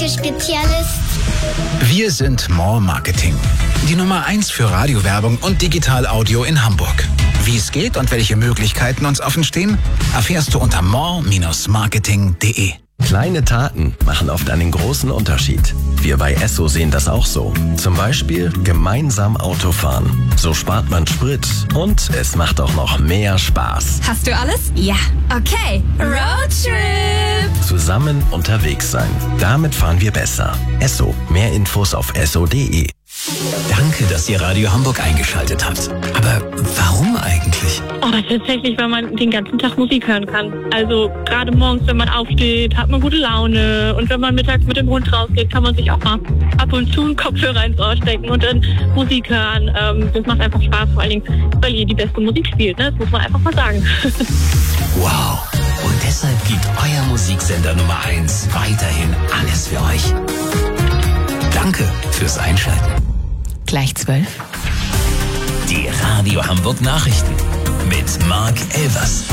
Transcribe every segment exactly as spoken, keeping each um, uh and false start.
Spezialist. Wir sind More Marketing. Die Nummer eins für Radiowerbung und Digital-Audio in Hamburg. Wie es geht und welche Möglichkeiten uns offen stehen, erfährst du unter more marketing punkt de. Kleine Taten machen oft einen großen Unterschied. Wir bei Esso sehen das auch so. Zum Beispiel gemeinsam Auto fahren. So spart man Sprit und es macht auch noch mehr Spaß. Hast du alles? Ja. Okay. Roadtrip. Zusammen unterwegs sein. Damit fahren wir besser. Esso. Mehr Infos auf esso punkt de. Danke, dass ihr Radio Hamburg eingeschaltet habt. Aber warum eigentlich? Oh, tatsächlich, weil man den ganzen Tag Musik hören kann. Also gerade morgens, wenn man aufsteht, hat man gute Laune. Und wenn man mittags mit dem Hund rausgeht, kann man sich auch mal ab und zu einen Kopfhörer ins Ohr stecken und dann Musik hören. Ähm, das macht einfach Spaß, vor allen Dingen, weil ihr die beste Musik spielt. Ne? Das muss man einfach mal sagen. Wow. Und deshalb gibt euer Musiksender Nummer eins weiterhin alles für euch. Danke fürs Einschalten. Gleich zwölf. Die Radio Hamburg Nachrichten mit Marc Elvers.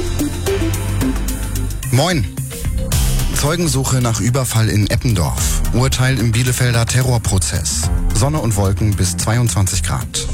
Moin. Zeugensuche nach Überfall in Eppendorf. Urteil im Bielefelder Terrorprozess. Sonne und Wolken bis zweiundzwanzig Grad.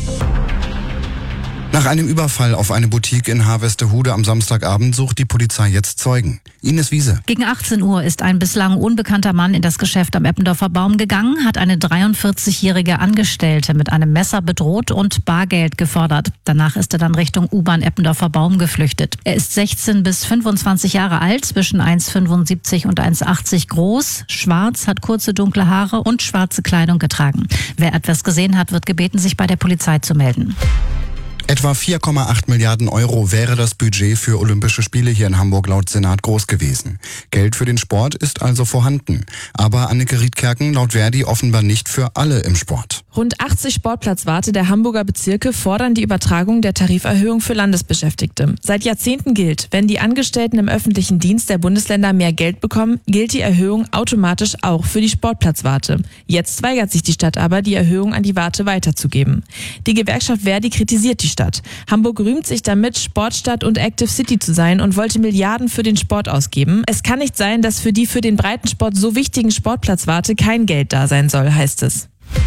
Nach einem Überfall auf eine Boutique in Harvestehude am Samstagabend sucht die Polizei jetzt Zeugen. Ines Wiese. Gegen achtzehn Uhr ist ein bislang unbekannter Mann in das Geschäft am Eppendorfer Baum gegangen, hat eine dreiundvierzigjährige Angestellte mit einem Messer bedroht und Bargeld gefordert. Danach ist er dann Richtung U-Bahn Eppendorfer Baum geflüchtet. Er ist sechzehn bis fünfundzwanzig Jahre alt, zwischen eins Komma fünfundsiebzig und eins Komma achtzig groß, schwarz, hat kurze dunkle Haare und schwarze Kleidung getragen. Wer etwas gesehen hat, wird gebeten, sich bei der Polizei zu melden. Etwa vier Komma acht Milliarden Euro wäre das Budget für Olympische Spiele hier in Hamburg laut Senat groß gewesen. Geld für den Sport ist also vorhanden. Aber Anneke Riedkerken laut Verdi offenbar nicht für alle im Sport. Rund achtzig Sportplatzwarte der Hamburger Bezirke fordern die Übertragung der Tariferhöhung für Landesbeschäftigte. Seit Jahrzehnten gilt, wenn die Angestellten im öffentlichen Dienst der Bundesländer mehr Geld bekommen, gilt die Erhöhung automatisch auch für die Sportplatzwarte. Jetzt weigert sich die Stadt aber, die Erhöhung an die Warte weiterzugeben. Die Gewerkschaft Verdi kritisiert die Stadt. Hamburg rühmt sich damit, Sportstadt und Active City zu sein und wollte Milliarden für den Sport ausgeben. Es kann nicht sein, dass für die für den Breitensport so wichtigen Sportplatzwarte kein Geld da sein soll, heißt es.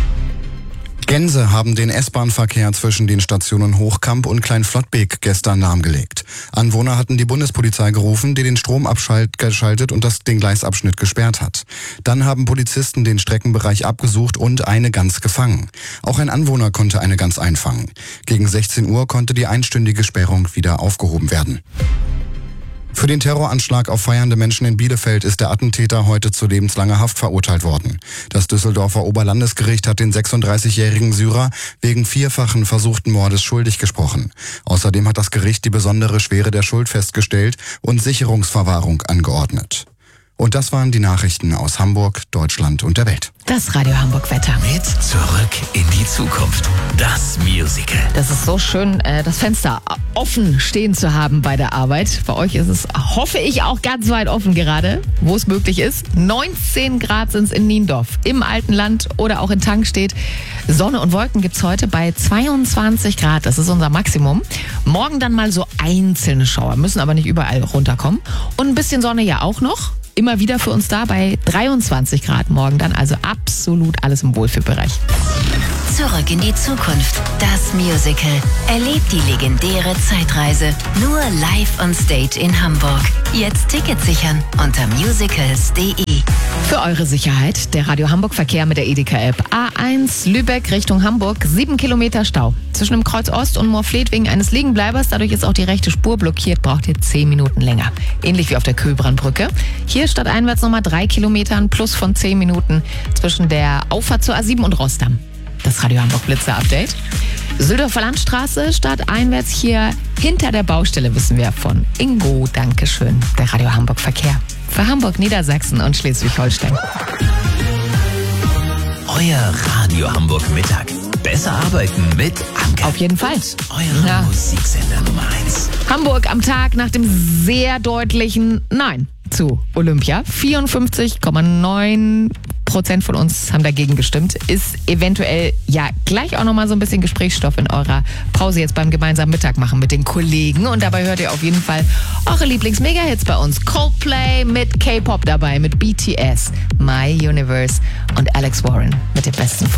Gänse haben den S-Bahn-Verkehr zwischen den Stationen Hochkamp und Kleinflottbek gestern lahmgelegt. Anwohner hatten die Bundespolizei gerufen, die den Strom abgeschaltet und das, den Gleisabschnitt gesperrt hat. Dann haben Polizisten den Streckenbereich abgesucht und eine Gans gefangen. Auch ein Anwohner konnte eine Gans einfangen. Gegen sechzehn Uhr konnte die einstündige Sperrung wieder aufgehoben werden. Für den Terroranschlag auf feiernde Menschen in Bielefeld ist der Attentäter heute zu lebenslanger Haft verurteilt worden. Das Düsseldorfer Oberlandesgericht hat den sechsunddreißigjährigen Syrer wegen vierfachen versuchten Mordes schuldig gesprochen. Außerdem hat das Gericht die besondere Schwere der Schuld festgestellt und Sicherungsverwahrung angeordnet. Und das waren die Nachrichten aus Hamburg, Deutschland und der Welt. Das Radio Hamburg Wetter. Mit Zurück in die Zukunft. Das Musical. Das ist so schön, das Fenster offen stehen zu haben bei der Arbeit. Bei euch ist es, hoffe ich, auch ganz weit offen gerade, wo es möglich ist. neunzehn Grad sind es in Niendorf, im alten Land oder auch in Tankstedt. Sonne und Wolken gibt's heute bei zweiundzwanzig Grad. Das ist unser Maximum. Morgen dann mal so einzelne Schauer, müssen aber nicht überall runterkommen. Und ein bisschen Sonne ja auch noch. Immer wieder für uns da bei dreiundzwanzig Grad morgen dann, also absolut alles im Wohlfühlbereich. Zurück in die Zukunft. Das Musical. Erlebt die legendäre Zeitreise. Nur live on stage in Hamburg. Jetzt Tickets sichern unter musicals punkt de. Für eure Sicherheit, der Radio Hamburg Verkehr mit der Edeka-App. A eins Lübeck Richtung Hamburg, sieben Kilometer Stau. Zwischen dem Kreuz Ost und Moorfleet wegen eines Liegenbleibers. Dadurch ist auch die rechte Spur blockiert, braucht ihr zehn Minuten länger. Ähnlich wie auf der Köhlbrandbrücke. Hier stadteinwärts nochmal drei Kilometer, ein Plus von zehn Minuten zwischen der Auffahrt zur A sieben und Rossdamm. Das Radio Hamburg Blitzer-Update. Süldorfer Landstraße, stadteinwärts hier hinter der Baustelle, wissen wir von Ingo. Dankeschön. Der Radio Hamburg Verkehr. Für Hamburg, Niedersachsen und Schleswig-Holstein. Euer Radio Hamburg Mittag. Besser arbeiten mit Anke. Auf jeden Fall. Euer Ja. Musiksender Nummer eins. Hamburg am Tag nach dem sehr deutlichen Nein zu Olympia. vierundfünfzig Komma neun Prozent Prozent von uns haben dagegen gestimmt. Ist eventuell ja gleich auch nochmal so ein bisschen Gesprächsstoff in eurer Pause jetzt beim gemeinsamen Mittag machen mit den Kollegen. Und dabei hört ihr auf jeden Fall eure Lieblings-Mega-Hits bei uns. Coldplay mit K-Pop dabei, mit B T S, My Universe und Alex Warren mit den besten